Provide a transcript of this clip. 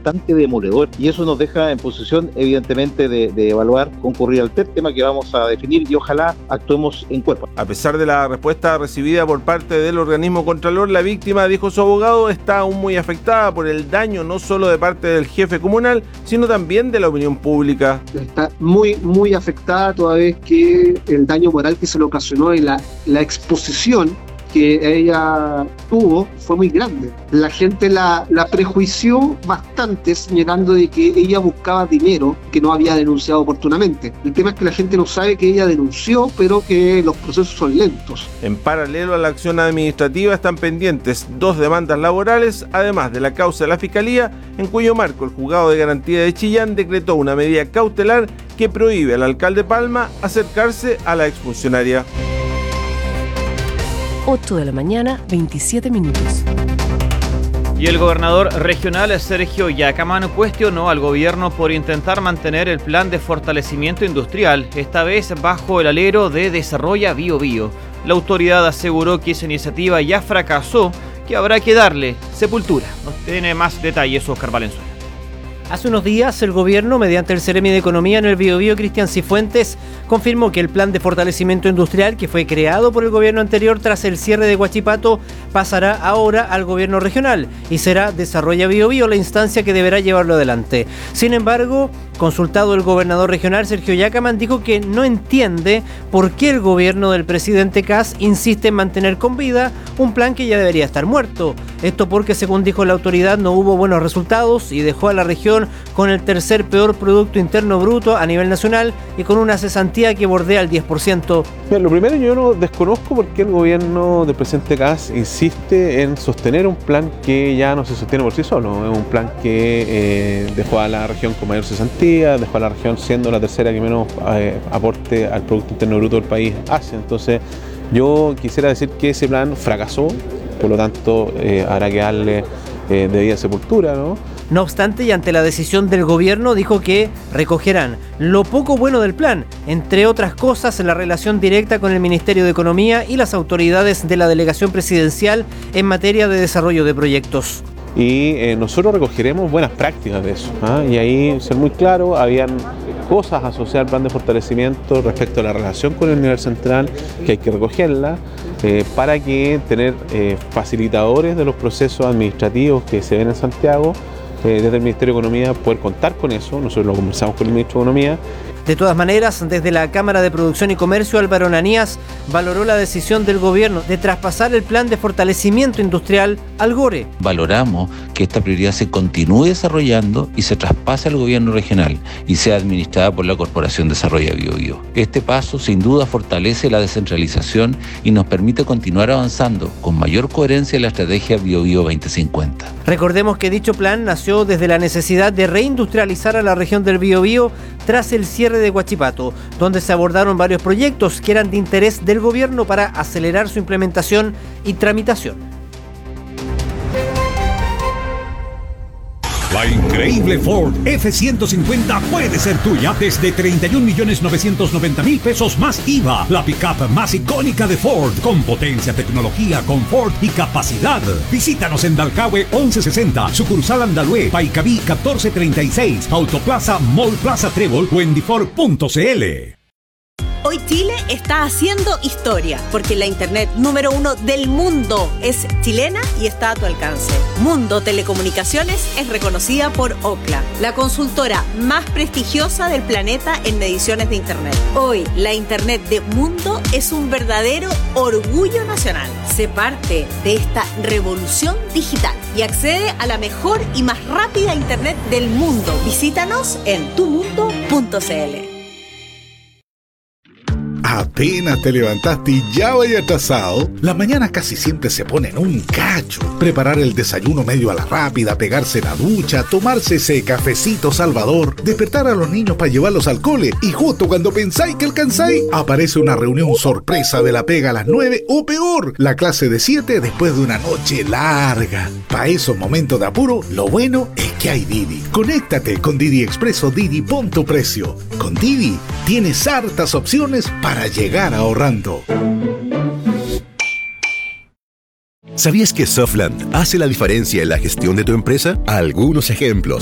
bastante demoledor, y eso nos deja en posición evidentemente de evaluar, concurrir al tema que vamos a definir, y ojalá actuemos en cuerpo. A pesar de la respuesta recibida por parte del organismo contralor, la víctima, dijo su abogado, está aún muy afectada por el daño no solo de parte del jefe comunal, sino también de la opinión pública. Está muy afectada toda vez que el daño moral que se le ocasionó y la exposición que ella tuvo fue muy grande. La gente la prejuició bastante, señalando de que ella buscaba dinero que no había denunciado oportunamente. El tema es que la gente no sabe que ella denunció, pero que los procesos son lentos. En paralelo a la acción administrativa están pendientes 2 demandas laborales, además de la causa de la Fiscalía, en cuyo marco el Juzgado de Garantía de Chillán decretó una medida cautelar que prohíbe al alcalde Palma acercarse a la exfuncionaria. 8 de la mañana, 27 minutos. Y el gobernador regional Sergio Yacamán cuestionó al gobierno por intentar mantener el plan de fortalecimiento industrial, esta vez bajo el alero de Desarrolla Bio Bio. La autoridad aseguró que esa iniciativa ya fracasó, que habrá que darle sepultura. Nos tiene más detalles Oscar Valenzuela. Hace unos días, el gobierno, mediante el Seremi de Economía en el Biobío, Cristian Cifuentes, confirmó que el plan de fortalecimiento industrial que fue creado por el gobierno anterior tras el cierre de Huachipato pasará ahora al gobierno regional y será Desarrolla Biobío la instancia que deberá llevarlo adelante. Sin embargo, consultado el gobernador regional Sergio Yacamán, dijo que no entiende por qué el gobierno del presidente Kast insiste en mantener con vida un plan que ya debería estar muerto. Esto porque, según dijo la autoridad, no hubo buenos resultados y dejó a la región con el tercer peor Producto Interno Bruto a nivel nacional y con una cesantía que bordea el 10%. Mira, lo primero, yo no desconozco por qué el gobierno del presidente Kast insiste en sostener un plan que ya no se sostiene por sí solo. Es un plan que dejó a la región con mayor cesantía, dejó a la región siendo la tercera que menos aporte al Producto Interno Bruto del país hace. Entonces, yo quisiera decir que ese plan fracasó, por lo tanto, habrá que darle debida sepultura, ¿no? No obstante, y ante la decisión del gobierno, dijo que recogerán lo poco bueno del plan, entre otras cosas la relación directa con el Ministerio de Economía y las autoridades de la delegación presidencial en materia de desarrollo de proyectos. Y nosotros recogeremos buenas prácticas de eso, ¿eh? Y ahí, ser muy claro, habían cosas asociadas al plan de fortalecimiento respecto a la relación con el nivel central que hay que recogerla para que tener facilitadores de los procesos administrativos que se ven en Santiago. Desde el Ministerio de Economía poder contar con eso, nosotros lo conversamos con el Ministro de Economía. De todas maneras, desde la Cámara de Producción y Comercio, Álvaro Ananías valoró la decisión del gobierno de traspasar el plan de fortalecimiento industrial al GORE. Valoramos que esta prioridad se continúe desarrollando y se traspase al gobierno regional y sea administrada por la Corporación Desarrolla Biobío. Este paso sin duda fortalece la descentralización y nos permite continuar avanzando con mayor coherencia en la estrategia Biobío 2050. Recordemos que dicho plan nació desde la necesidad de reindustrializar a la región del Biobío tras el cierre de Huachipato, donde se abordaron varios proyectos que eran de interés del gobierno para acelerar su implementación y tramitación. La increíble Ford F-150 puede ser tuya desde 31.990.000 pesos más IVA. La pickup más icónica de Ford, con potencia, tecnología, confort y capacidad. Visítanos en Dalcahue 1160, sucursal Andalue, Paicaví 1436, Autoplaza Mall Plaza Trébol o en difor.cl. Hoy Chile está haciendo historia, porque la internet número 1 del mundo es chilena y está a tu alcance. Mundo Telecomunicaciones es reconocida por Ookla, la consultora más prestigiosa del planeta en mediciones de internet. Hoy, la internet de Mundo es un verdadero orgullo nacional. Sé parte de esta revolución digital y accede a la mejor y más rápida internet del mundo. Visítanos en tumundo.cl. Apenas te levantaste y ya vaya atrasado. Las mañanas casi siempre se ponen un cacho. Preparar el desayuno medio a la rápida, pegarse la ducha, tomarse ese cafecito salvador, despertar a los niños para llevarlos al cole y justo cuando pensáis que alcanzáis, aparece una reunión sorpresa de la pega a las 9 o peor, la clase de 7 después de una noche larga. Para esos momentos de apuro, lo bueno es que hay Didi. Conéctate con Didi Express o Didi Pon tu Precio. Con Didi tienes hartas opciones para llegar ahorrando. ¿Sabías que Softland hace la diferencia en la gestión de tu empresa? Algunos ejemplos.